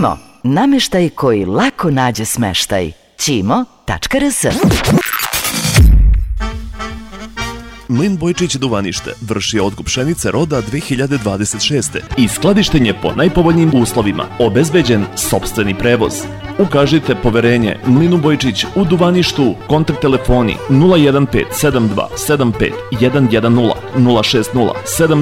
Ćimo, namještaj koji lako nađe smeštaj. Ćimo.rs. Mlin Bojčić Duvanište vrši otkup pšenice roda 2026. i skladištenje po najpovoljnijim uslovima, obezbeđen sopstveni prevoz. Ukažite poverenje Mlinu Bojčić u Duvaništu, kontakt telefoni 015 72 75 110 060 7